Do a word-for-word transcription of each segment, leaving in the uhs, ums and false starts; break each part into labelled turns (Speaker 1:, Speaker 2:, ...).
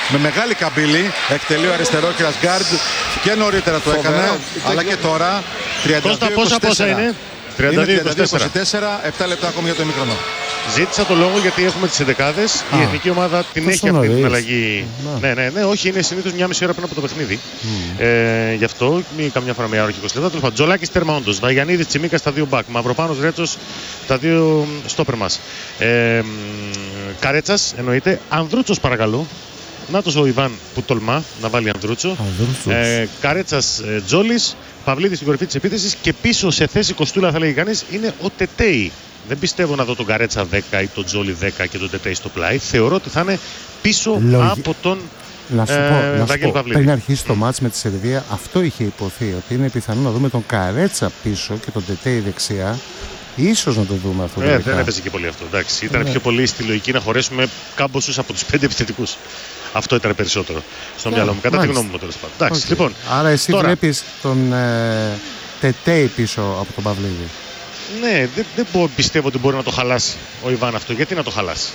Speaker 1: με μεγάλη καμπύλη. Εκτελεί ο αριστερόκυρας γκάρντ και νωρίτερα το έκανε,
Speaker 2: Φοβερό.
Speaker 1: αλλά και τώρα. τριάντα δύο είκοσι τέσσερα.
Speaker 3: τριάντα δύο είκοσι
Speaker 1: τέσσερα, επτά λεπτά ακόμη για το μικρό.
Speaker 3: Ζήτησα το λόγο γιατί έχουμε τις εντεκάδες. Η εθνική ομάδα την
Speaker 4: τόσο
Speaker 3: έχει αυτή
Speaker 4: νωρίς.
Speaker 3: την αλλαγή.
Speaker 4: Να.
Speaker 3: Ναι, ναι, ναι, όχι, είναι συνήθως μια μισή ώρα πριν από το παιχνίδι.
Speaker 4: Mm.
Speaker 3: Ε, γι' αυτό, μη καμιά φορά μια ώρα και είκοσι λεπτά. Τέλος πάντων, Τζολάκης τέρμα όντως. Βαγιανίδης, Τσιμίκας τα δύο μπακ. Μαυροπάνος, Ρέτσος τα δύο στόπερ μας. Ε, Καρέτσας εννοείται. Ανδρούτσος παρακαλώ. Νάτος ο Ιβάν που τολμά να βάλει Ανδρούτσο. Ε, Καρέτσας, ε, Τζόλης. Παυλίδης στην κορυφή της επίθεσης και πίσω σε θέση κοστούλα θα λέγει κανείς είναι ο Τετέι. Δεν πιστεύω να δω τον Καρέτσα δέκα ή τον Τζόλι δέκα και τον Τετέι στο πλάι. Θεωρώ ότι θα είναι πίσω
Speaker 4: Λογι...
Speaker 3: από τον
Speaker 4: Να σου
Speaker 3: ε,
Speaker 4: πω, να σου πω
Speaker 3: Παυλίδη.
Speaker 4: πριν αρχίσει το μάτς με τη Σερβία, αυτό είχε υποθεί ότι είναι πιθανό να δούμε τον Καρέτσα πίσω και τον Τετέι δεξιά. Ίσως να το δούμε αυτό.
Speaker 3: Ε, δεν έπαιζε και πολύ αυτό. Εντάξει. Ήταν
Speaker 4: ναι.
Speaker 3: πιο πολύ στη λογική να χωρέσουμε κάμποσους από τους πέντε επιθετικούς. Αυτό ήταν περισσότερο στο yeah, μυαλό μου. Κατά τη γνώμη μου τέλος πάντων. Εντάξει,
Speaker 4: Okay.
Speaker 3: λοιπόν.
Speaker 4: Άρα εσύ
Speaker 3: τώρα...
Speaker 4: βλέπεις τον ε, Τετέι πίσω από τον Παυλίδη.
Speaker 3: Ναι, δεν, δεν μπο, πιστεύω ότι μπορεί να το χαλάσει ο Ιβάν αυτό. Γιατί να το χαλάσει.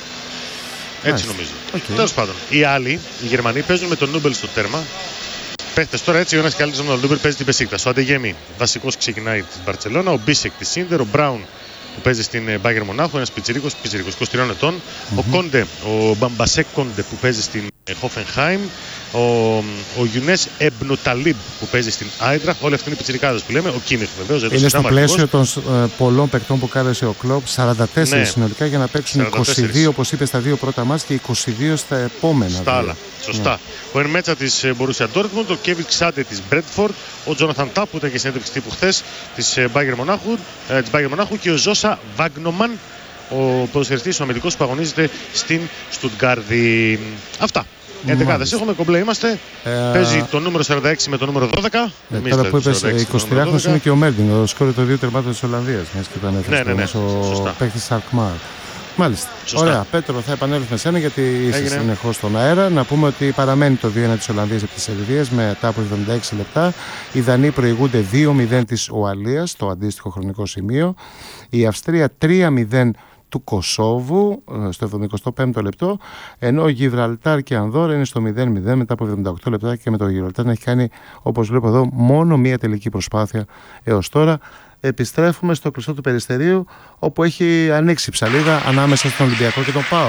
Speaker 3: Έτσι
Speaker 4: Nice.
Speaker 3: νομίζω.
Speaker 4: Okay.
Speaker 3: Τέλος πάντων, οι άλλοι, οι Γερμανοί, παίζουν με τον Νούμπελ στο τέρμα. Παίχτες τώρα έτσι, ο ένας καλύτερος από τον Νούμπελ παίζει την Πεσίκτας. Ο Αντεγέμι βασικός ξεκινάει την Μπαρτσελώνα. Ο Μπίσεκ τη Σίντερ. Ο Μπράουν που παίζει στην Μπάγερ Μονάχου. Ένας πιτσιρίκος, πιτσιρίκος είκοσι τριών ετών. Mm-hmm. Ο Κόντε, ο Μπαμπασέκ Κόντε που παίζει στην Χόφενχάιμ. Ο, ο Γιουνές Εμπνουταλίμπ που παίζει στην Άιντραχτ. Όλοι αυτοί είναι οι πιτσιρικάδες που λέμε. Ο Κίμιχ βεβαίως.
Speaker 4: Είναι στο πλαίσιο των ε, πολλών παικτών που κάλεσε ο Κλοπ. σαράντα τέσσερα ναι. συνολικά για να παίξουν σαράντα τέσσερα. είκοσι δύο όπως είπε στα δύο πρώτα μάτς και είκοσι δύο στα επόμενα.
Speaker 3: Στα άλλα. Σωστά. Ναι. Ο Ερμέτσα της Μπορούσια Ντόρτμουντ, ο Κέβιν Ξάντε της Μπρέντφορντ, ο Τζόναθαν Τάπ που ήταν και συνέντευξη τύπου χθες της Μπάγερ Μονάχου, ε, Μονάχου και ο Ζώσα Βάγνομαν, ο ποδοσφαιριστής ο αμυντικός που αγωνίζεται στην Στουτγκάρδη. Αυτά. εντεκάδες έχουμε, κομπλέ είμαστε. Ε, Παίζει το νούμερο σαράντα έξι με το νούμερο δώδεκα.
Speaker 4: Ε, τώρα που είπες είκοσι τριάχρονος είναι και ο Μέρντινγκ, ο σκόρε των δύο τερμάτων της Ολλανδίας.
Speaker 3: Ναι, ναι, ναι.
Speaker 4: Ο παίκτης Σαρκμάρ. Μάλιστα.
Speaker 3: Σωστά.
Speaker 4: Ωραία. Πέτρο, θα επανέλθουμε σένα γιατί είσαι συνεχώς στον αέρα. Να πούμε ότι παραμένει το δύο ένα της Ολλανδίας από τις Σερβίες μετά από εβδομήντα έξι λεπτά. Οι Δανείοι προηγούνται δύο μηδέν της Ουαλίας στο αντίστοιχο χρονικό σημείο. Η Αυστρία τρία μηδέν του Κωσόβου στο εβδομήντα πέμπτο λεπτό, ενώ ο Γιβραλτάρ και Ανδόρα είναι στο μηδέν μηδέν μετά από εβδομήντα οκτώ λεπτά και με το Γιβραλτάρ να έχει κάνει, όπως βλέπω εδώ, μόνο μία τελική προσπάθεια έως τώρα. Επιστρέφουμε στο κλειστό του Περιστερίου, όπου έχει ανοίξει ψαλίδα ανάμεσα στον Ολυμπιακό και τον ΠΑΟΚ.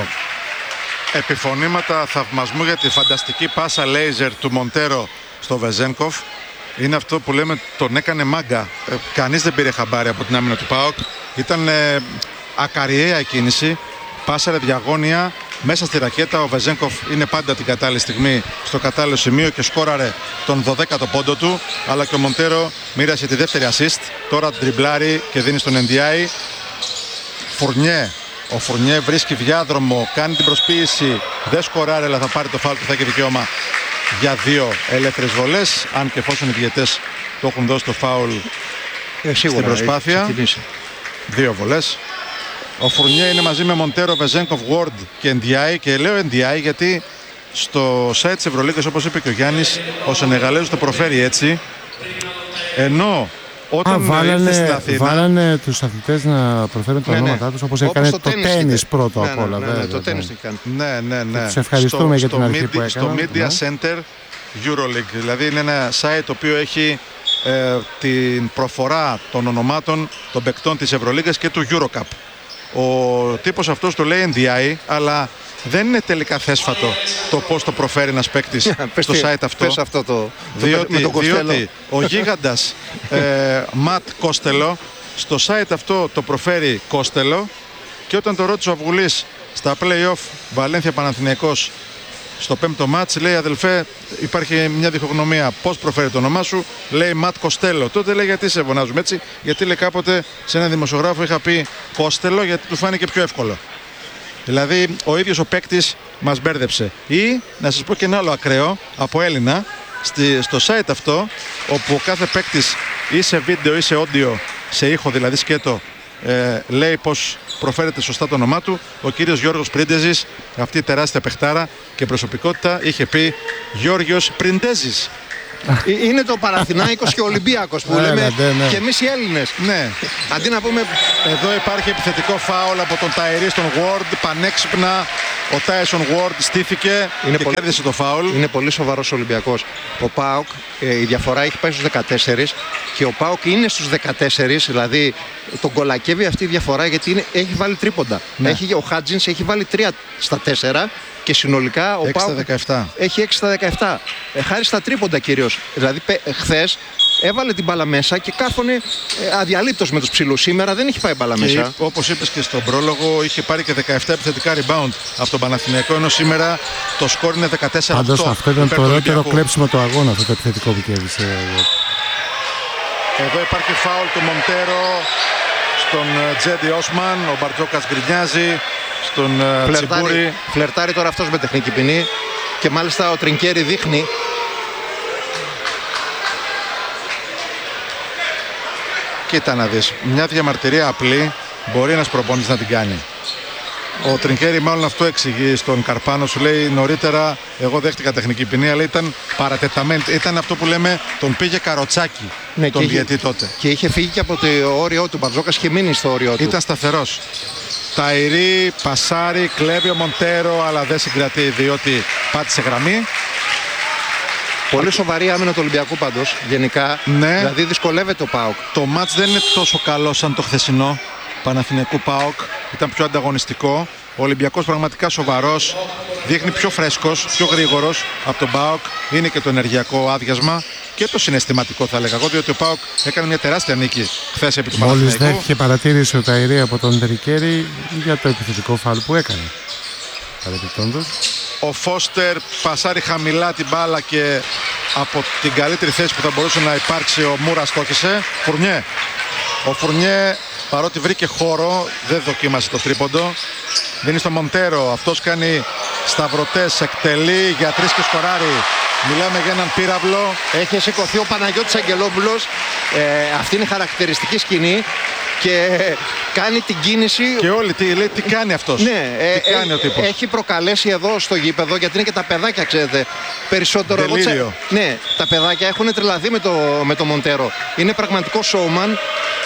Speaker 1: Επιφωνήματα θαυμασμού για τη φανταστική πάσα λέιζερ του Μοντέρο στο Βεζένκοφ. Είναι αυτό που λέμε τον έκανε μάγκα. Ε, κανείς δεν πήρε χαμπάρι από την άμυνα του ΠΑΟΚ. Ήταν ε, ακαριαία κίνηση. Πάσαρε διαγώνια μέσα στη ρακέτα. Ο Βεζένκοφ είναι πάντα την κατάλληλη στιγμή στο κατάλληλο σημείο και σκόραρε τον δωδέκατο πόντο του. Αλλά και ο Μοντέρο μοίρασε τη δεύτερη assist. Τώρα τριμπλάρει και δίνει στον Εν Ντι Άι. Φουρνιέ. Ο Φουρνιέ βρίσκει διάδρομο, κάνει την προσποίηση. Δεν σκοράρει, αλλά θα πάρει το φάουλ που θα έχει δικαίωμα για δύο ελεύθερες βολές. Αν και εφόσον οι διαιτές το έχουν δώσει το φάουλ
Speaker 2: ε,
Speaker 1: στην προσπάθεια. Δύο βολές. Ο Φουρνιέ είναι μαζί με Μοντέρο, Βεζένκοφ, Γουόρντ και Εν Ντι Άι. Και λέω Εν Ντι Άι γιατί στο site της Ευρωλίγκας, όπως είπε και ο Γιάννης, ο Σενεγαλέζος το προφέρει έτσι. Ενώ όταν
Speaker 4: Α, βάλανε,
Speaker 1: στην Αθήνα,
Speaker 4: βάλανε τους αθλητές να προφέρουν τα
Speaker 2: ναι,
Speaker 4: ονόματά
Speaker 2: ναι.
Speaker 4: τους όπως
Speaker 2: Όπως
Speaker 4: έκανε
Speaker 2: το
Speaker 4: το
Speaker 2: τένις
Speaker 4: τένις
Speaker 2: είτε.
Speaker 4: πρώτο
Speaker 2: Ναι,
Speaker 4: απ' όλα.
Speaker 2: ναι, ναι, ναι, το τένις τι κάνει.
Speaker 1: Ναι, ναι, ναι.
Speaker 4: Τους ευχαριστούμε
Speaker 1: στο,
Speaker 4: για την
Speaker 1: στο
Speaker 4: αρχή
Speaker 1: media,
Speaker 4: που έκαναν.
Speaker 1: Στο Media
Speaker 4: ναι.
Speaker 1: Center Euroleague. Δηλαδή είναι ένα site το οποίο έχει ε, την προφορά των ονομάτων των παικτών της Ευρωλίγκας και του Eurocup. Ο τύπος αυτός το λέει Εν Ντι Άι, αλλά δεν είναι τελικά θέσφατο το πώς το προφέρει ένας παίκτης στο site αυτό.
Speaker 2: Πες αυτό το,
Speaker 1: διότι,
Speaker 2: με τον
Speaker 1: διότι ο γίγαντας ε, Ματ Κόστελο στο site αυτό το προφέρει Κόστελο, και όταν το ρώτησε ο Αυγουλής στα play-off Βαλένθια Παναθηναϊκός στο πέμπτο μάτς, λέει αδελφέ υπάρχει μια διχογνωμία, πώς προφέρει το όνομά σου, λέει Ματ Κοστέλο. Τότε λέει γιατί σε φωνάζουμε έτσι, γιατί λέει κάποτε σε ένα δημοσιογράφο είχα πει Κόστελο γιατί του φάνηκε πιο εύκολο. Δηλαδή ο ίδιος ο παίκτης μας μπέρδεψε. Ή να σας πω και ένα άλλο ακραίο από Έλληνα στη, στο site αυτό, όπου ο κάθε παίκτης ή σε βίντεο ή σε όντιο, σε ήχο δηλαδή σκέτο, ε, λέει πως προφέρεται σωστά το όνομά του. Ο κύριος Γιώργος Πρίντεζης, αυτή η τεράστια παιχτάρα και προσωπικότητα, είχε πει Γιώργος Πριντέζης.
Speaker 2: Είναι το Παναθηναϊκός και ο Ολυμπιακός που λέμε
Speaker 4: ναι, ναι.
Speaker 2: και εμείς οι Έλληνες.
Speaker 1: Ναι.
Speaker 2: Αντί να πούμε.
Speaker 1: Εδώ υπάρχει επιθετικό φάουλ από τον Ταϊρή στον Ward. Πανέξυπνα ο Τάισον Ward στήθηκε
Speaker 2: Είναι
Speaker 1: και
Speaker 2: πολύ...
Speaker 1: κέρδισε το φάουλ.
Speaker 2: Είναι πολύ σοβαρός ο Ολυμπιακός. Ο ΠΑΟΚ, ε, η διαφορά έχει πάει στους δεκατέσσερα και ο ΠΑΟΚ είναι στους δεκατέσσερα, δηλαδή τον κολακεύει αυτή η διαφορά γιατί είναι, έχει βάλει τρίποντα.
Speaker 1: Ναι.
Speaker 2: Έχει, ο Χάτζινς έχει βάλει τρία στα τέσσερα και συνολικά ο
Speaker 1: έξι στα
Speaker 2: ΠΑΟΚ
Speaker 1: δεκαεπτά.
Speaker 2: έχει έξι στα δεκαεπτά. Ε, χάρη στα τρίποντα κυρίως. Δηλαδή ε, χθες έβαλε την μπάλα μέσα και κάρφωνε ε, αδιαλείπτως με τους ψηλούς. Σήμερα δεν έχει πάει μπάλα μέσα.
Speaker 1: Και όπως είπες και στον πρόλογο, είχε πάρει και δεκαεπτά επιθετικά rebound από τον Παναθηναϊκό, ενώ σήμερα το σκορ είναι δεκατέσσερα οκτώ.
Speaker 4: Πάντως αυτό ήταν το ωραιότερο κλέψιμο του αγώνα, αυτό το επιθετικό που κέρδισε.
Speaker 1: Εδώ υπάρχει φάουλ του Μοντέρο στον Τζέντι Όσμαν. Ο Μπαρτζόκας γκρινιάζει στον Τσιμπούρη.
Speaker 2: Φλερτάρει τώρα αυτός με τεχνική ποινή και μάλιστα ο Τρινκέρι δείχνει.
Speaker 1: Κοίτα να δεις, μια διαμαρτυρία απλή μπορεί ένας προπονητής να την κάνει. Ο Τρινκέρι μάλλον αυτό εξηγεί στον Καρπάνο, σου λέει νωρίτερα εγώ δέχτηκα τεχνική ποινή, αλλά ήταν παρατεταμένη, ήταν αυτό που λέμε τον πήγε καροτσάκι,
Speaker 2: ναι,
Speaker 1: τον διαιτή
Speaker 2: είχε,
Speaker 1: τότε.
Speaker 2: Και είχε φύγει και από το όριό του, Μπαρτζόκας είχε μείνει στο όριό του.
Speaker 1: Ήταν σταθερός. Ταϊρή, πασάρι, κλέβει ο Μοντέρο, αλλά δεν συγκρατεί διότι πάτησε γραμμή.
Speaker 2: Πολύ σοβαρή άμυνα του Ολυμπιακού πάντως, γενικά.
Speaker 1: Ναι.
Speaker 2: Δηλαδή δυσκολεύεται ο ΠΑΟΚ.
Speaker 1: Το μάτς δεν είναι τόσο καλό σαν το χθεσινό Παναθηναϊκού ΠΑΟΚ. Ήταν πιο ανταγωνιστικό. Ο Ολυμπιακός πραγματικά σοβαρός. Δείχνει πιο φρέσκος, πιο γρήγορος από τον ΠΑΟΚ. Είναι και το ενεργειακό άδειασμα και το συναισθηματικό θα έλεγα εγώ, διότι ο ΠΑΟΚ έκανε μια τεράστια νίκη χθες επί του Παναθηναϊκού.
Speaker 4: Μόλις δέχτηκε παρατήρηση ο Ταϊρή από τον Τρινκέρι για το επιθετικό φάουλ που έκανε. Παρεπιπτόντως.
Speaker 1: Ο Φώστερ πασάρει χαμηλά την μπάλα και από την καλύτερη θέση που θα μπορούσε να υπάρξει ο Μούρα στόχισε. Φουρνιέ. Ο Φουρνιέ, παρότι βρήκε χώρο, δεν δοκίμασε το τρίποντο. Δίνει στο Μοντέρο. Αυτός κάνει σταυρωτές, εκτελεί για τρεις και σκοράρει. Μιλάμε για έναν πύραυλο.
Speaker 2: Έχει σηκωθεί ο Παναγιώτης Αγγελόπουλος. Ε, αυτή είναι χαρακτηριστική σκηνή. Και κάνει την κίνηση.
Speaker 1: Και όλοι τι, λέει, τι κάνει αυτός.
Speaker 2: Ναι,
Speaker 1: τι
Speaker 2: ε,
Speaker 1: κάνει
Speaker 2: ε,
Speaker 1: ο τύπος.
Speaker 2: Έχει προκαλέσει εδώ στο γήπεδο, γιατί είναι και τα παιδάκια, ξέρετε. Περισσότερο εγώ τσε... Ναι, τα παιδάκια έχουν τρελαθεί με το, με το Μοντέρο. Είναι πραγματικό showman.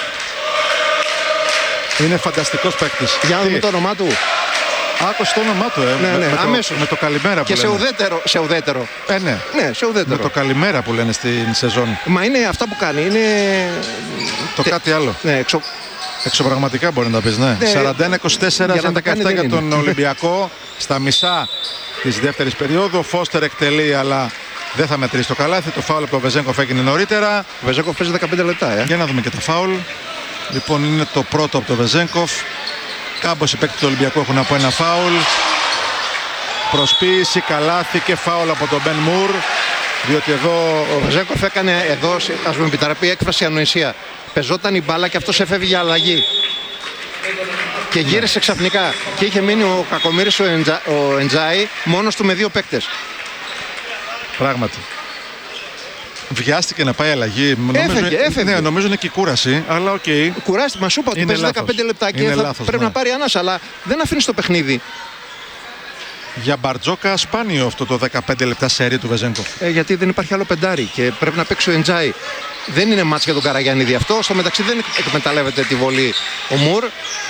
Speaker 1: Είναι φανταστικός παίκτης.
Speaker 2: Για να δούμε το όνομά του.
Speaker 1: Άκουσε το όνομά του, ε.
Speaker 2: Ναι, ναι,
Speaker 1: με, με,
Speaker 2: αμέσως.
Speaker 1: το, με το καλημέρα που
Speaker 2: και
Speaker 1: λένε.
Speaker 2: Και σε ουδέτερο. Σε ουδέτερο.
Speaker 1: Ε, ναι.
Speaker 2: Ναι, σε ουδέτερο.
Speaker 1: Με το καλημέρα που λένε στην σεζόν.
Speaker 2: Μα είναι αυτά που κάνει. Είναι.
Speaker 1: Το Τε... κάτι άλλο.
Speaker 2: Ναι, εξω...
Speaker 1: Εξωπραγματικά μπορεί να πεις, ναι.
Speaker 2: ναι.
Speaker 1: σαράντα ένα είκοσι τέσσερα
Speaker 2: για,
Speaker 1: δεκαεπτά για τον Ολυμπιακό. Στα μισά της δεύτερης περίοδου. Ο Φώστερ εκτελεί, αλλά δεν θα μετρήσει το καλάθι. Το φάουλ από τον Βεζέγκοφ έγινε νωρίτερα.
Speaker 2: Ο Βεζέγκοφ παίζει δεκαπέντε λεπτά, ε.
Speaker 1: Για να δούμε και τα φάουλ. Λοιπόν, είναι το πρώτο από τον Βεζέγκοφ. Κάμπος οι παίκτες του Ολυμπιακού έχουν από ένα φάουλ. Προσποίηση, καλάθι και φάουλ από τον Μπεν Μουρ. Διότι εδώ
Speaker 2: ο Βεζέγκοφ έκανε, εδώ, ας μου επιτραπεί έκφραση, ανοησία. Πεζόταν η μπάλα και αυτός έφευγε για αλλαγή. Και γύρισε ξαφνικά. Και είχε μείνει ο κακομοίρης ο, Εντζα, ο Εντζάι μόνος του με δύο παίκτες.
Speaker 1: Πράγματι. Βιάστηκε να πάει αλλαγή.
Speaker 2: Έφεγε,
Speaker 1: νομίζω,
Speaker 2: έφεγε.
Speaker 1: Ναι, νομίζω είναι και η κούραση, αλλά οκ. Okay.
Speaker 2: Κουράστηκε, μα σου είπα ότι παίζει δεκαπέντε λεπτά και θα,
Speaker 1: λάθος,
Speaker 2: πρέπει
Speaker 1: ναι.
Speaker 2: να πάρει ανάσα, αλλά δεν αφήνει το παιχνίδι.
Speaker 1: Για Μπαρτζόκα σπάνιο αυτό το δεκαπέντε λεπτά σερί του Βεζέγκοφ.
Speaker 2: Ε, γιατί δεν υπάρχει άλλο πεντάρι και πρέπει να παίξει ο Εντζάι. Δεν είναι μάτς για τον Καραγιαννίδη αυτό. Στο μεταξύ δεν εκμεταλλεύεται τη βολή ο Μουρ.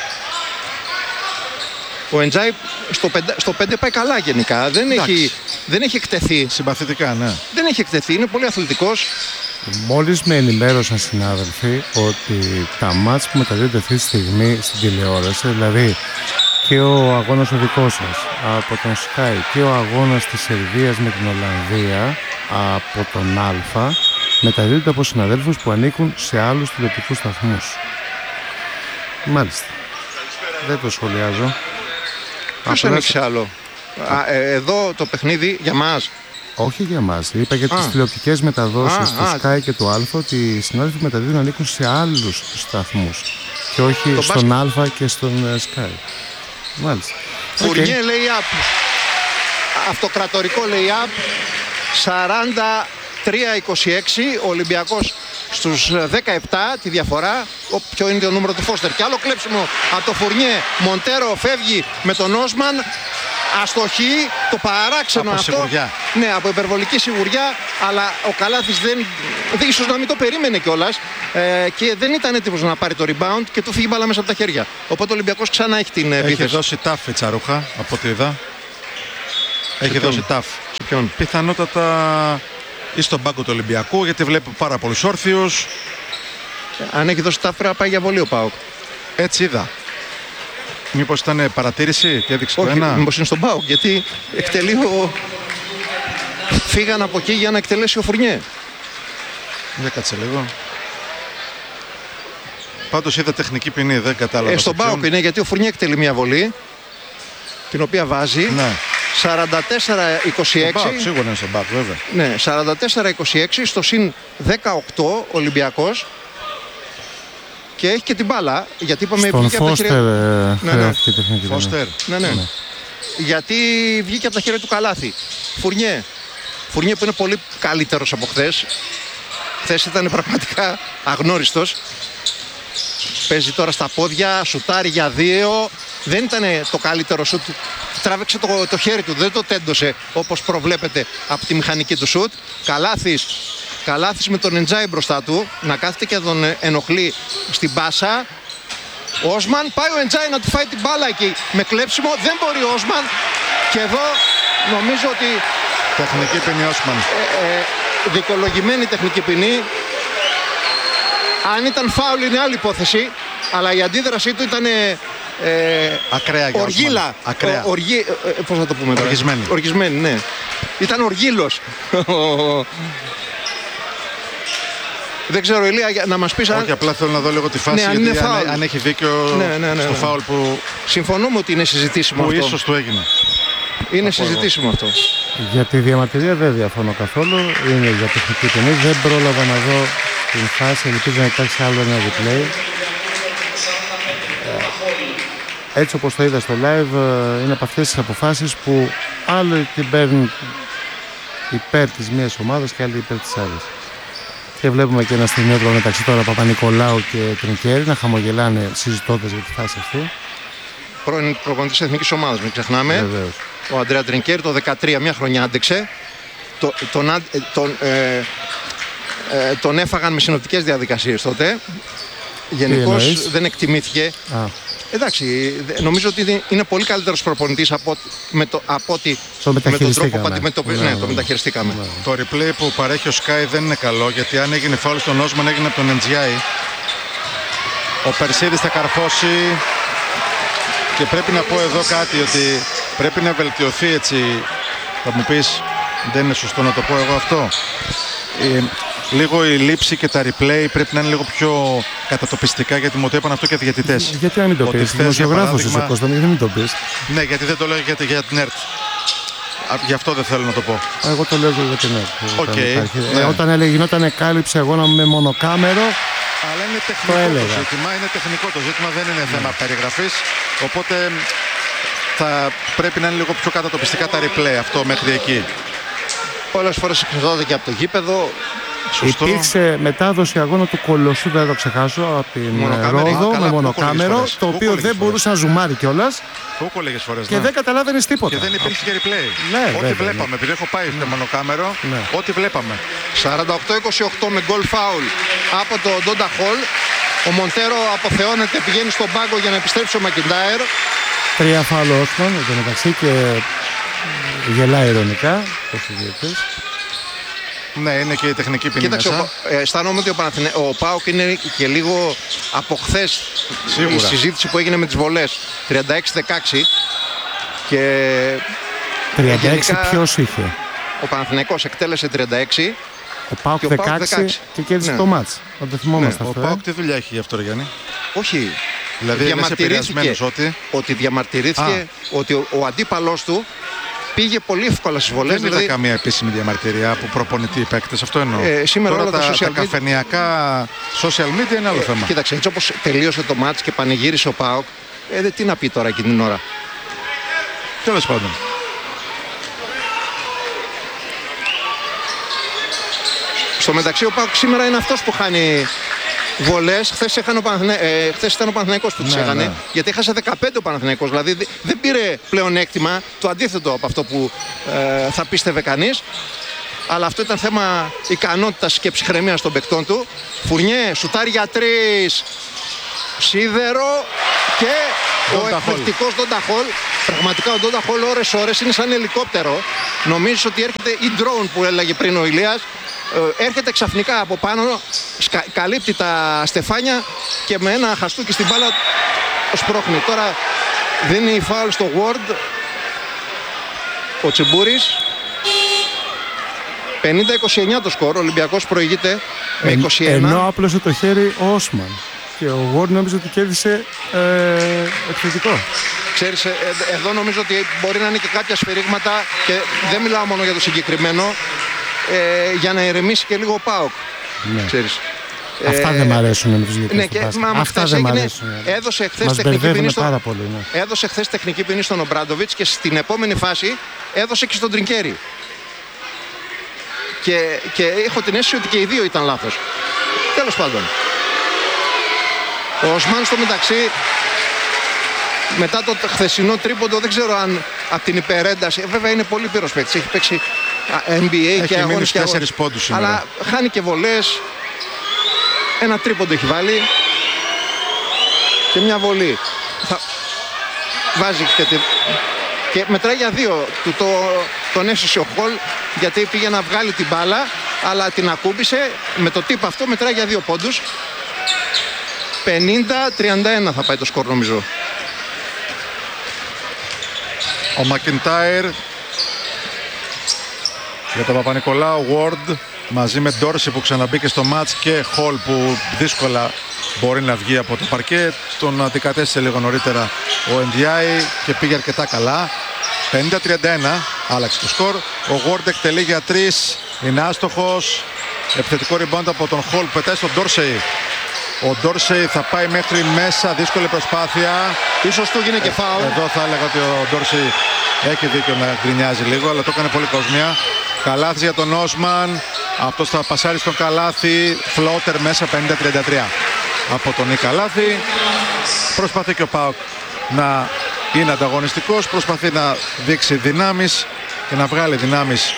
Speaker 2: Ο Εντζάι στο πέντε, στο πέντε πάει καλά γενικά. Δεν έχει, δεν έχει εκτεθεί.
Speaker 1: Συμπαθητικά, ναι.
Speaker 2: Δεν έχει εκτεθεί. Είναι πολύ αθλητικός.
Speaker 4: Μόλις με ενημέρωσαν συνάδελφοι ότι τα μάτς που μεταδίδονται αυτή τη στιγμή στην τηλεόραση, δηλαδή και ο αγώνας ο δικός σας από τον Sky και ο αγώνας της Σερβίας με την Ολλανδία από τον Α, μεταδίδονται από συναδέλφους που ανήκουν σε άλλους τηλεοπτικούς σταθμούς. Μάλιστα. Δεν το σχολιάζω.
Speaker 2: Ποιος ανήκει σε άλλο? Α, ε, εδώ το παιχνίδι για μας.
Speaker 4: Όχι για μας. Είπα για τις τηλεοπτικές μεταδόσεις α, του α, Sky και του Α ότι οι συνάδελφοι μεταδίδουν ανήκουν σε άλλους σταθμούς και όχι το στον μπάσκετ. Α και στον Sky. Μάλιστα.
Speaker 2: Φουρνιέ okay. λέει up. Αυτοκρατορικό λέει up. σαράντα τρία είκοσι έξι. Ο Ολυμπιακός στους δεκαεπτά. Τη διαφορά. Ο, ποιο είναι το νούμερο του Φώστερ. Και άλλο κλέψιμο από το Φουρνιέ. Μοντέρο φεύγει με τον Όσμαν. αστοχή, το παράξενο
Speaker 1: από
Speaker 2: αυτό.
Speaker 1: Σιγουριά.
Speaker 2: Ναι, από υπερβολική σιγουριά, αλλά ο Καλάθης δεν, δεν ίσως να μην το περίμενε κιόλας ε, και δεν ήταν έτοιμος να πάρει το rebound και του φύγει μπάλα μέσα από τα χέρια. Οπότε ο Ολυμπιακός ξανά έχει την επίθεση.
Speaker 1: Έχει δώσει τάφ η Τσαρούχα, από ό,τι είδα. Έχει
Speaker 2: ποιον?
Speaker 1: δώσει τάφ.
Speaker 2: Σε ποιον?
Speaker 1: Πιθανότατα ή στον πάγκο του Ολυμπιακού, γιατί βλέπει πάρα πολλούς όρθιους.
Speaker 2: Αν έχει δώσει τάφ, πρέπει να πάει για βολή ο ΠΑΟΚ.
Speaker 1: Έτσι είδα. Μήπως ήταν παρατήρηση και έδειξε το
Speaker 2: Όχι,
Speaker 1: ένα.
Speaker 2: μήπως είναι στον ΠΑΟΚ, γιατί εκτελεί ο... Φύγαν από εκεί για να εκτελέσει ο Φουρνιέ.
Speaker 1: Για κάτσε λίγο. Πάντως είδα τεχνική ποινή, δεν κατάλαβα.
Speaker 2: Ε, στον ΠΑΟΚ είναι, γιατί ο Φουρνιέ εκτελεί μια βολή, την οποία βάζει.
Speaker 1: Ναι.
Speaker 2: σαράντα τέσσερα είκοσι έξι.
Speaker 1: Στον ΠΑΟΚ, σίγουρα είναι στον ΠΑΟΚ, βέβαια.
Speaker 2: Ναι, σαράντα τέσσερα είκοσι έξι στο συν δεκαοκτώ Ολυμπιακός. Και έχει και την μπάλα, γιατί είπαμε
Speaker 4: Στον
Speaker 2: βγήκε από τα
Speaker 4: Φώστερ
Speaker 2: χέρια...
Speaker 4: ε,
Speaker 2: Ναι, ναι.
Speaker 4: χρειάστηκε τεχνική.
Speaker 1: Φώστερ.
Speaker 2: Ναι, ναι.
Speaker 4: Ναι.
Speaker 2: Γιατί βγήκε από τα χέρια του Καλάθη. Φουρνιέ. Φουρνιέ που είναι πολύ καλύτερος από χθες. Χθες ήταν πραγματικά αγνώριστος. Παίζει τώρα στα πόδια, σουτάρει για δύο. Δεν ήταν το καλύτερο σουτ. Τράβηξε το, το χέρι του, δεν το τέντωσε όπως προβλέπεται από τη μηχανική του σουτ. Καλάθης. Καλάθης με τον Εντζάι μπροστά του, να κάθεται και να τον ενοχλεί στην πάσα. Ο Όσμαν, πάει ο Εντζάι να του φάει την μπάλα εκεί με κλέψιμο, δεν μπορεί ο Όσμαν. Και εδώ νομίζω ότι
Speaker 1: Τεχνική ποινή Όσμαν.
Speaker 2: ε, ε, δικαιολογημένη τεχνική ποινή. Αν ήταν φάουλ είναι άλλη υπόθεση, αλλά η αντίδρασή του ήταν ε,
Speaker 1: Ακραία για
Speaker 2: οργίλα.
Speaker 1: Όσμαν. Ακραία.
Speaker 2: Ο- οργή, ε, ε, πώς να το πούμε τώρα.
Speaker 1: Οργισμένη.
Speaker 2: Οργισμένη, ναι. Ήταν οργίλος. Δεν ξέρω, Ηλία, για- να μας πεις αν...
Speaker 1: Όχι, απλά θέλω να δω λίγο τη φάση,
Speaker 2: Ναι, αν
Speaker 1: γιατί
Speaker 2: είναι
Speaker 1: αν,
Speaker 2: φάουλ.
Speaker 1: αν έχει δίκιο
Speaker 2: Ναι, ναι, ναι,
Speaker 1: στο
Speaker 2: ναι.
Speaker 1: φάουλ που,
Speaker 2: Συμφωνούμε ότι είναι συζητήσιμο
Speaker 1: που
Speaker 2: αυτό.
Speaker 1: ίσως του έγινε.
Speaker 2: Είναι συζητήσιμο αυτό.
Speaker 4: Για τη διαμαρτυρία δεν διαφωνώ καθόλου. Είναι για τεχνική ποινή. Δεν πρόλαβα να δω την φάση. Ελπίζω να υπάρξει άλλο ένα replay. Ε, Έτσι όπως το είδα στο live, ε, είναι από αυτές τις αποφάσεις που άλλοι την παίρνουν υπέρ της μίας ομάδας και άλλοι υπέρ της άλλης. Και βλέπουμε και ένα στιγμιότυπο μεταξύ τώρα Παπα-Νικολάου και Τρινκέρι να χαμογελάνε συζητώντας για τη φάση αυτή.
Speaker 2: Πρώην προπονητής της εθνικής ομάδας, μην ξεχνάμε.
Speaker 4: Βεβαίως.
Speaker 2: Ο Αντρέα Τρινκέρι το δεκατρία μια χρονιά άντεξε. Το, τον, αν- ε, τον, ε, ε, τον έφαγαν με συνοπτικές διαδικασίες τότε. Γενικώς
Speaker 4: εννοείς?
Speaker 2: δεν εκτιμήθηκε.
Speaker 4: Α,
Speaker 2: Εντάξει, δε- νομίζω ότι είναι πολύ καλύτερος προπονητής από, ότι- με το, από ότι
Speaker 4: Το
Speaker 2: με τον τρόπο που
Speaker 4: μεταχειριστήκαμε.
Speaker 2: αντιμετωπίζει.
Speaker 4: Ναι,
Speaker 2: Ναι,
Speaker 4: ναι,
Speaker 2: το
Speaker 4: ναι.
Speaker 2: μεταχειριστήκαμε.
Speaker 1: Το replay που παρέχει ο Sky δεν είναι καλό, γιατί αν έγινε φάουλ στον Όσμαν έγινε από τον Εντζιάι. Ο Περσίδης θα καρφώσει και πρέπει να πω εδώ κάτι, ότι πρέπει να βελτιωθεί έτσι. Θα μου πεις, δεν είναι σωστό να το πω εγώ αυτό. Ε, λίγο η λήψη και τα replay πρέπει να είναι λίγο πιο κατατοπιστικά, γιατί μου το είπαν αυτό και οι διαιτητές.
Speaker 4: γιατί να μην το
Speaker 1: Ότι
Speaker 4: πεις,
Speaker 1: χθες, για
Speaker 4: δημοσιογράφος είσαι
Speaker 1: παράδειγμα-
Speaker 4: Κώστα, γιατί να μην το πεις.
Speaker 1: Ναι, γιατί δεν το λέω για, για την ΕΡΤ. Α, Γι' αυτό δεν θέλω να το πω.
Speaker 4: Εγώ το λέω και για την ΕΡΤ.
Speaker 1: Οκ,
Speaker 4: Όταν υπάρχει.
Speaker 1: ναι.
Speaker 4: Ε, όταν έλεγε γινόταν κάλυψη αγώνα με μονοκάμερο,
Speaker 1: Αλλά είναι τεχνικό το,
Speaker 4: έλεγα.
Speaker 1: ζήτημα, είναι τεχνικό το ζήτημα, δεν είναι θέμα περιγραφής. Οπότε θα πρέπει να είναι λίγο πιο κατατοπιστικά τα replay, αυτό μέχρι εκεί.
Speaker 2: Πολλές φορές εξαρτάται και από το γήπεδο.
Speaker 1: Σωστό.
Speaker 4: υπήρξε μετάδοση αγώνα του Κολοσσού, δεν θα το ξεχάσω, από την
Speaker 2: Μονοκάμερη.
Speaker 4: Ρόδο
Speaker 1: Α, καλά,
Speaker 4: με
Speaker 1: πού
Speaker 4: μονοκάμερο,
Speaker 1: κόλληγες φορές,
Speaker 4: το
Speaker 1: πού
Speaker 4: οποίο
Speaker 1: κόλληγες
Speaker 4: δεν
Speaker 1: φορές.
Speaker 4: μπορούσε να ζουμάρει κιόλας
Speaker 1: Το κόλληγες φορές,
Speaker 4: και
Speaker 1: ναι.
Speaker 4: δεν καταλάβαινε τίποτα.
Speaker 1: Και δεν υπήρχε και replay.
Speaker 4: Ναι,
Speaker 1: Ό,τι
Speaker 4: βέβαια,
Speaker 1: βλέπαμε,
Speaker 4: ναι.
Speaker 1: επειδή έχω πάει στο μονοκάμερο,
Speaker 4: Ναι.
Speaker 1: ό,τι βλέπαμε.
Speaker 2: σαράντα οκτώ είκοσι οκτώ με γκολ φάουλ από το Ντόντα Χολ. Ο Μοντέρο αποθεώνεται, πηγαίνει στον πάγκο για να επιστρέψει ο Μακιντάιρ.
Speaker 4: Τρία φάουλ ο Όσμαν εν τω μεταξύ και γελάει ειρωνικά ο συζήτητης.
Speaker 1: Ναι, είναι και η τεχνική ποινή
Speaker 2: Κοίταξε,
Speaker 1: μέσα.
Speaker 2: ο, ε, αισθάνομαι ότι ο, Παναθηναί- ο ΠΑΟΚ είναι και λίγο από χθες
Speaker 1: Σίγουρα.
Speaker 2: η συζήτηση που έγινε με τις βολές. τριάντα έξι δεκαέξι και
Speaker 4: τριάντα έξι
Speaker 2: γενικά-
Speaker 4: ποιος είχε.
Speaker 2: ο Παναθηναϊκός εκτέλεσε τριάντα έξι.
Speaker 4: Ο Πάουκ
Speaker 2: Και ο Πάουκ
Speaker 4: δεκαέξι
Speaker 2: δεκαέξι.
Speaker 4: και κέρδισε
Speaker 2: Ναι.
Speaker 4: το μάτς. Να το θυμόμαστε
Speaker 1: Ο
Speaker 4: αυτό. ε.
Speaker 1: ΠΑΟΚ τι δουλειά έχει γι' αυτό, ρε Γιάννη?
Speaker 2: Όχι,
Speaker 1: Δηλαδή είναι επηρεασμένος ότι
Speaker 2: ότι διαμαρτυρήθηκε ότι ο, ο αντίπαλός του πήγε πολύ εύκολα στις βολές.
Speaker 1: δεν είδα
Speaker 2: Δηλαδή,
Speaker 1: καμία επίσημη διαμαρτυρία από προπονητή οι παίκτες, αυτό εννοώ.
Speaker 2: Ε, σήμερα
Speaker 1: Τώρα
Speaker 2: όλα τα
Speaker 1: τα,
Speaker 2: social
Speaker 1: τα
Speaker 2: media-
Speaker 1: καφενειακά social media είναι άλλο θέμα.
Speaker 2: κοίταξε, έτσι όπως τελείωσε το μάτς και πανηγύρισε ο ΠΑΟΚ, ε, δε, τι να πει τώρα εκείνη την ώρα.
Speaker 1: Τέλος πάντων.
Speaker 2: Στο μεταξύ ο ΠΑΟΚ σήμερα είναι αυτός που χάνει βολές. Χθες, ε, χθες ήταν ο Παναθηναϊκός που τις
Speaker 1: Ναι,
Speaker 2: έκανε.
Speaker 1: ναι.
Speaker 2: Γιατί έχασε δεκαπέντε ο Παναθηναϊκός. Δηλαδή δε- δεν πήρε πλεονέκτημα. Το αντίθετο από αυτό που ε, θα πίστευε κανείς. Αλλά αυτό ήταν θέμα ικανότητας και ψυχραιμίας των παικτών του. Φουρνιέ, σουτάρει για τρεις. Σίδερο και ο
Speaker 1: Ντόντα Χολ.
Speaker 2: εκπληκτικός Ντόντα Χολ. Πραγματικά ο Ντόντα Χολ ώρες ώρες είναι σαν ελικόπτερο. Νομίζεις ότι έρχεται η drone που έλεγε πριν ο Ηλίας. Ε, έρχεται ξαφνικά από πάνω, σκα, καλύπτει τα στεφάνια και με ένα χαστούκι στην μπάλα σπρώχνει. Τώρα δίνει φάουλ στο Ward ο Τσιμπούρης. πενήντα είκοσι εννιά το σκορ, ο Ολυμπιακός προηγείται με είκοσι ένα.
Speaker 4: Ενώ άπλωσε το χέρι ο Όσμαν. Και ο Ward νόμιζε ότι κέρδισε ε, επιθετικό.
Speaker 2: Ξέρεις, ε, ε, εδώ νομίζω ότι μπορεί να είναι και κάποια σφυρίγματα και δεν μιλάω μόνο για το συγκεκριμένο, ε, για να ηρεμήσει και λίγο ο ΠΑΟΚ.
Speaker 4: Ναι.
Speaker 2: Ξέρεις.
Speaker 4: Αυτά
Speaker 2: Ε,
Speaker 4: δεν μ' αρέσουν με τους γητές
Speaker 2: Ναι,
Speaker 4: του
Speaker 2: και
Speaker 4: μπάσκετ.
Speaker 2: μα, μα
Speaker 4: Αυτά
Speaker 2: χθες
Speaker 4: δεν μ'
Speaker 2: έγινε,
Speaker 4: αρέσουν.
Speaker 2: έδωσε χθες
Speaker 4: Μας
Speaker 2: τεχνική
Speaker 4: μπερδεύουν
Speaker 2: ποινή στον,
Speaker 4: πάρα πολύ. Ναι.
Speaker 2: έδωσε χθες τεχνική ποινή στον Ομπράντοβιτς και στην επόμενη φάση έδωσε και στον Τρινκέρι. Και, και έχω την αίσθηση ότι και οι δύο ήταν λάθος. Τέλος πάντων. Ο Οσμάν στο μεταξύ, μετά το χθεσινό τρίποντο, δεν ξέρω αν από την υπερένταση. Βέβαια είναι πολύ πύρος παίκτης. Έχει παίξει N B A
Speaker 1: Έχει
Speaker 2: και
Speaker 1: μείνει
Speaker 2: αγώνες
Speaker 1: στους
Speaker 2: και αγώνες.
Speaker 1: τέσσερις πόντους σήμερα.
Speaker 2: Αλλά χάνει και βολές. Ένα τρίποντο έχει βάλει. Και μια βολή. Θα... Βάζει και, τη... και μετράει για δύο. Του το... Τον έσωσε ο Χολ γιατί πήγε να βγάλει την μπάλα, αλλά την ακούμπησε. Με το τύπο αυτό μετράει για δύο πόντους. πενήντα τριάντα ένα θα πάει το σκορ νομίζω.
Speaker 1: Ο Μακιντάιρ για τον Παπα-Νικολάου, Ward μαζί με Ντόρση που ξαναμπήκε στο μάτς και Χολ που δύσκολα μπορεί να βγει από το παρκέ. Τον αντικατέστησε λίγο νωρίτερα ο Ενδιάη και πήγε αρκετά καλά. πενήντα τριάντα ένα άλλαξε το σκορ. Ο Ward εκτελεί για τρεις, είναι άστοχος. Επιθετικό rebound από τον Χολ που πετάει στον Ντόρσεϊ. Ο Ντόρσεϊ θα πάει μέχρι μέσα, δύσκολη προσπάθεια.
Speaker 2: Ίσως του γίνει και φάουλ.
Speaker 1: Εδώ θα έλεγα ότι ο Ντόρσεϊ έχει δίκιο να γκρινιάζει λίγο, αλλά το έκανε πολύ κόσμια. Καλάθι για τον Όσμαν. Αυτός θα πασάρει στον Καλάθι. Φλότερ μέσα, πενήντα τριάντα τρία από τον Καλάθι. Προσπαθεί και ο ΠΑΟΚ να είναι ανταγωνιστικός. Προσπαθεί να δείξει δυνάμεις και να βγάλει δυνάμεις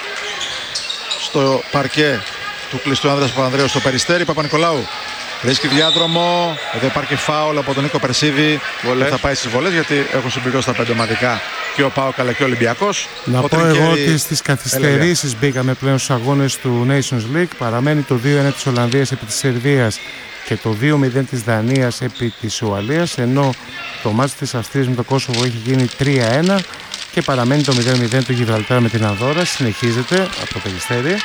Speaker 1: στο παρκέ του κλειστού Άνδρας Παπανδρέου στο Περιστέρι. Παπα-Νικολάου βρίσκει διάδρομο. Εδώ υπάρχει φάουλ από τον Νίκο Περσίδη.
Speaker 2: Βολές.
Speaker 1: Θα πάει στις βολές γιατί έχουν συμπληρώσει τα πέντε ομαδικά και ο ΠΑΟΚ αλλά και ο Ολυμπιακός.
Speaker 4: Να
Speaker 1: ο
Speaker 4: πω
Speaker 1: Τρινκέρι...
Speaker 4: εγώ ότι στις καθυστερήσεις μπήκαμε πλέον στους αγώνες του Nations League. Παραμένει το δύο ένα της Ολλανδίας επί της Σερβίας και το δύο μηδέν της Δανίας επί της Ουαλίας, ενώ το μάτς της Αυστρίας με το Κόσοβο έχει γίνει τρία ένα και παραμένει το μηδέν μηδέν του Γιβραλτάρ με την Ανδόρα. Συνεχίζεται από το Περιστέρι.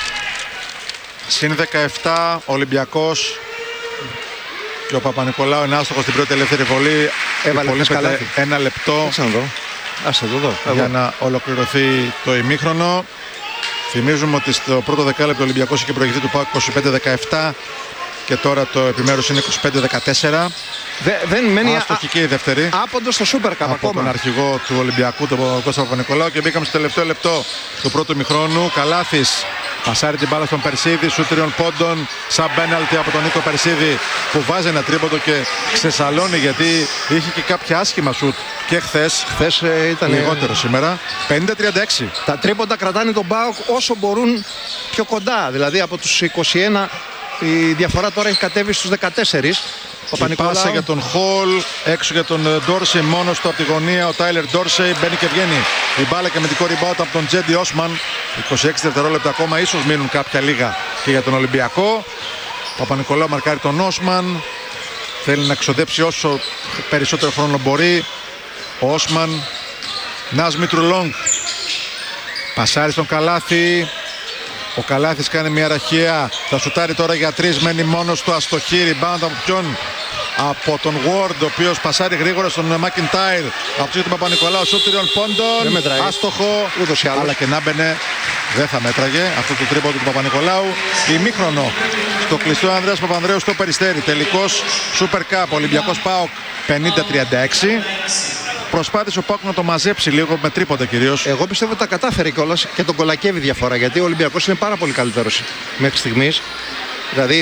Speaker 1: Συν δεκαεπτά Ολυμπιακός και ο Παπα-Νικολάου είναι άστοχος στην πρώτη ελεύθερη βολή.
Speaker 2: Έβαλε
Speaker 1: Υπολείπεται
Speaker 2: καλάθι.
Speaker 1: ένα λεπτό
Speaker 2: Κάτσε να δω. Άσε το δω.
Speaker 1: για να ολοκληρωθεί το ημίχρονο. Θυμίζουμε ότι στο πρώτο δεκάλεπτο ο Ολυμπιακός είχε προηγηθεί του ΠΑΟΚ είκοσι πέντε δεκαεπτά και τώρα το επιμέρους είναι είκοσι πέντε δεκατέσσερα.
Speaker 2: Δε, δεν μένει
Speaker 1: Άστοχη και η δεύτερη
Speaker 2: άποντο στο Super Cup
Speaker 1: από τον
Speaker 2: ακόμα.
Speaker 1: αρχηγό του Ολυμπιακού, τον Κώστα Παπα-Νικολάου, και μπήκαμε στο τελευταίο λεπτό του πρώτου ημιχρόνου. Καλάθης πασάρει την μπάλα στον Περσίδη, σου τριών πόντων, σαν πέναλτι από τον Νίκο Περσίδη που βάζει ένα τρίποντο και ξεσαλώνει γιατί είχε και κάποια άσχημα σουτ και χθες.
Speaker 2: Χθες ε, ήταν
Speaker 1: Λιγότερο σήμερα. πενήντα τριάντα έξι.
Speaker 2: Τα τρίποντα κρατάνε τον ΠΑΟΚ όσο μπορούν πιο κοντά. Δηλαδή από τους είκοσι ένα η διαφορά τώρα έχει κατέβει στους δεκατέσσερα.
Speaker 1: Η πάσα για τον Χολ, έξω για τον Ντόρσεϊ, μόνος του από τη γωνία. Ο Τάιλερ Ντόρσεϊ μπαίνει και βγαίνει. Η μπάλα και αμυντικό rebound από τον Τζέντι Όσμαν. είκοσι έξι δευτερόλεπτα ακόμα, ίσως μείνουν κάποια λίγα και για τον Ολυμπιακό. Παπα-Νικολάου μαρκάρει τον Όσμαν. Θέλει να ξοδέψει όσο περισσότερο χρόνο μπορεί. Ο Όσμαν. Νας Μητρουλόγκ. Πασάρει στον Καλάθι. Ο Καλάθης κάνει μια ραχαία. Θα σουτάρει τώρα για τρεις. Μένει μόνος του. Αστοχή. Rebound από ποιον? Από τον Ward, ο οποίος πασάρει γρήγορα στον Μακιντάιρ. Από τον Παπα-Νικολάου. Σουτ τριών πόντων. Άστοχο.
Speaker 2: Ούτως ή άλλως.
Speaker 1: Αλλά και να μπαινε. Δεν θα μέτραγε αυτό το τρίποντο του Παπα-Νικολάου. Ημίχρονο στο κλειστό Ανδρέας Παπανδρέου στο Περιστέρι. Τελικός Super Cup. Ολυμπιακός ΠΑΟΚ πενήντα τριάντα έξι. Προσπάθησε ο ΠΑΟΚ να το μαζέψει λίγο με τρίποντα κυρίως.
Speaker 2: Εγώ πιστεύω ότι τα κατάφερε κιόλας και τον κολακεύει διαφορά, γιατί ο Ολυμπιακός είναι πάρα πολύ καλύτερος μέχρι στιγμής. Δηλαδή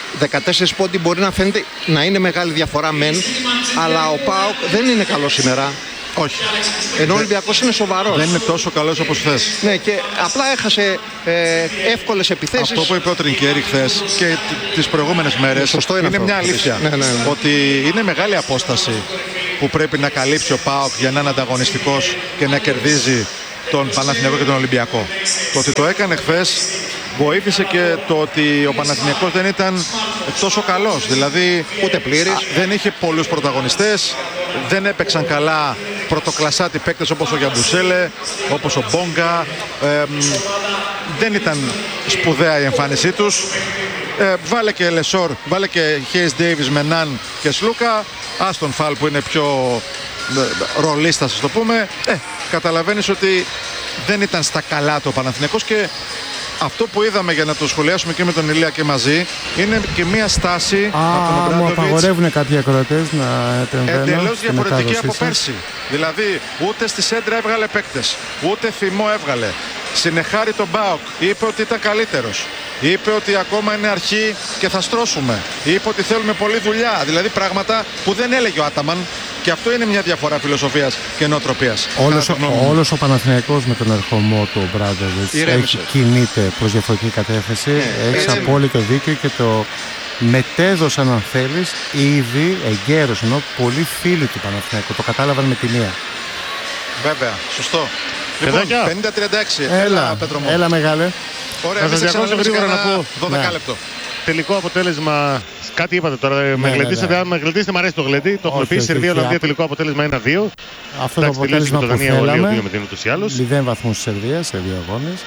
Speaker 2: δεκατέσσερις πόντι μπορεί να φαίνεται να είναι μεγάλη διαφορά μεν, αλλά ο ΠΑΟΚ δεν είναι καλό σήμερα.
Speaker 1: Όχι.
Speaker 2: Ενώ ο Ολυμπιακός είναι σοβαρός.
Speaker 1: Δεν είναι τόσο καλός όπως θες.
Speaker 2: Ναι, και απλά έχασε ε, εύκολες επιθέσεις.
Speaker 1: Αυτό που είπε ο Τρινκέρι χθες και τις προηγούμενες μέρες
Speaker 2: είναι,
Speaker 1: είναι μια αλήθεια.
Speaker 2: Ναι, ναι, ναι.
Speaker 1: Ότι είναι μεγάλη απόσταση που πρέπει να καλύψει ο ΠΑΟΚ για να είναι ανταγωνιστικός και να κερδίζει τον Παναθηναϊκό και τον Ολυμπιακό. Το ότι το έκανε χθες βοήθησε και το ότι ο Παναθηναϊκός δεν ήταν τόσο καλός. Δηλαδή
Speaker 2: ούτε πλήρης.
Speaker 1: Δεν είχε πολλούς πρωταγωνιστές, δεν έπαιξαν καλά πρωτοκλασάτι παίκτες όπως ο Γιαμπουσέλε, όπως ο Μπόγκα. Ε, δεν ήταν σπουδαία η εμφάνισή τους. Ε, βάλε και Λεσόρ, βάλε και Χέις Ντέιβις με Ναν και Σλούκα. Άστον Φαλ που είναι πιο ε, ρολίστας, ας το πούμε. Ε, καταλαβαίνεις ότι δεν ήταν στα καλά το Παναθηναϊκός και αυτό που είδαμε, για να το σχολιάσουμε και με τον Ηλία και μαζί, είναι και μια στάση
Speaker 4: Α,
Speaker 1: από τον
Speaker 4: μου απαγορεύουν κάποιοι ακροατές να επεμβαίνουν.
Speaker 1: εντελώς διαφορετική από πέρσι. Δηλαδή, ούτε στη σέντρα έβγαλε παίκτες, ούτε θυμό έβγαλε. Συνεχάρη τον ΠΑΟΚ, είπε ότι ήταν καλύτερος. Είπε ότι ακόμα είναι αρχή και θα στρώσουμε. Είπε ότι θέλουμε πολλή δουλειά. Δηλαδή πράγματα που δεν έλεγε ο Άταμαν. Και αυτό είναι μια διαφορά φιλοσοφίας και νοοτροπίας.
Speaker 4: Όλος, όλος ο Παναθηναϊκός με τον ερχομό του Μπράντοβιτς έχει κινείται προς διαφορετική κατεύθυνση. Yeah. Έχεις απόλυτο δίκιο και το μετέδωσαν, αν θέλεις, ήδη εγκαίρως, ενώ πολλοί φίλοι του Παναθηναϊκού το κατάλαβαν με τη μία.
Speaker 1: Βέβαια, σωστό. Λοιπόν, πενήντα τριάντα έξι.
Speaker 4: Έλα, έλα,
Speaker 1: Πέτρο μου.
Speaker 4: έλα μεγάλε.
Speaker 1: Ωραία, εμείς ξαναλέμε σε κανένα δώδεκα λεπτό.
Speaker 3: Τελικό αποτέλεσμα, κάτι είπατε τώρα, ναι, με γλεντήσατε, αν με γλεντήσετε, μου αρέσει το γλεντί, το έχουμε πει, Σερβία Ολλανδία τελικό αποτέλεσμα ένα δύο.
Speaker 4: Αυτό το αποτέλεσμα που θέλαμε,
Speaker 3: μηδέν
Speaker 4: βαθμούς Σερβία σε δύο αγώνες.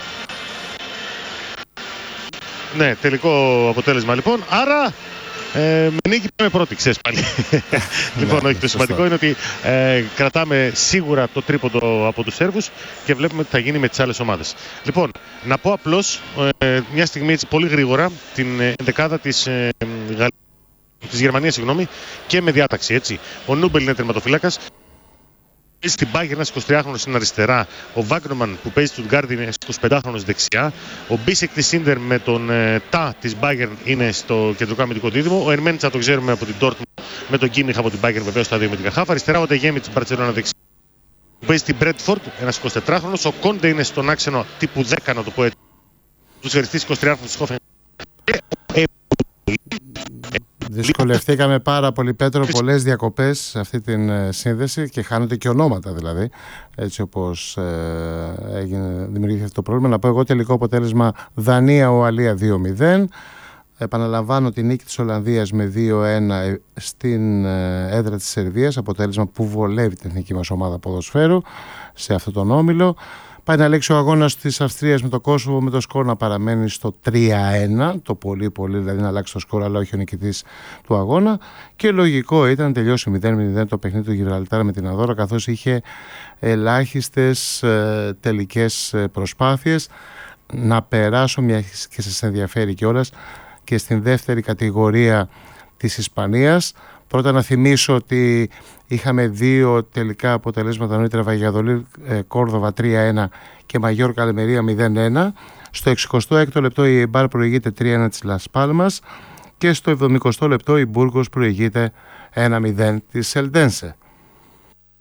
Speaker 3: Ναι, τελικό αποτέλεσμα λοιπόν, άρα ε, με νίκη πάμε πρώτη, ξέρεις πάλι. Λοιπόν, όχι, το σημαντικό είναι ότι ε, κρατάμε σίγουρα το τρίποντο από τους Σέρβους και βλέπουμε τι θα γίνει με τις άλλες ομάδες. Λοιπόν, να πω απλώς ε, μια στιγμή έτσι πολύ γρήγορα την ενδεκάδα της, ε, της Γερμανίας, συγγνώμη, και με διάταξη, έτσι. Ο Νούμπελ είναι τερματοφύλακας. Στην Bayern ένας εικοσιτριάχρονος είναι αριστερά. Ο Βάγκνομαν που παίζει στον Γκάρντ είναι εικοσιπεντάχρονος δεξιά. Ο Μπίσεκ της Ίντερ με τον ε, Τα της Bayern είναι στο κεντρικό αμυντικό δίδυμο. Ο Ερμέντσα το ξέρουμε από την Dortmund με τον Κίμιχ από την Bayern, βεβαίως στα δύο με την Καχάφ. Αριστερά ο Ντεγέμι της Μπαρτσελόνα δεξιά. Που παίζει στην Μπρέντφορντ, ένας εικοσιτετράχρονος. Ο Κόντε είναι στον άξενο τύπου δέκα, να το πω έτσι. Τους αριστείς εικοσιτριάχρονος της Χόφεν.
Speaker 4: Δυσκολευτήκαμε πάρα πολύ, Πέτρο, πολλές διακοπές σε αυτή την ε, σύνδεση και χάνονται και ονόματα, δηλαδή, έτσι όπως ε, έγινε, δημιουργήθηκε αυτό το πρόβλημα. Να πω εγώ τελικό αποτέλεσμα Δανία-Ουαλία δύο μηδέν. Επαναλαμβάνω την νίκη της Ολλανδίας με δύο ένα στην ε, έδρα της Σερβίας, αποτέλεσμα που βολεύει την εθνική μας ομάδα ποδοσφαίρου σε αυτόν τον όμιλο. Πάει να λήξει ο αγώνας της Αυστρίας με το Κόσοβο, με το σκορ να παραμένει στο τρία ένα, το πολύ πολύ δηλαδή να αλλάξει το σκορ, αλλά όχι ο νικητής του αγώνα. Και λογικό ήταν να τελειώσει μηδέν μηδέν το παιχνίδι του Γιβραλτάρ με την Ανδόρα, καθώς είχε ελάχιστες ε, τελικές προσπάθειες να περάσω, μια και σας ενδιαφέρει κιόλας, και στην δεύτερη κατηγορία της Ισπανίας. Πρώτα να θυμίσω ότι είχαμε δύο τελικά αποτελέσματα νωρίτερα, Βαγιαδολίδ Κόρδοβα τρία ένα και Μαγιόρκα Αλμερία μηδέν ένα. Στο εξηκοστό έκτο λεπτό η Εμπάρ προηγείται τρία ένα της Λας Πάλμας και στο εβδομηκοστό λεπτό η Μπούργος προηγείται ένα μηδέν της Ελντένσε.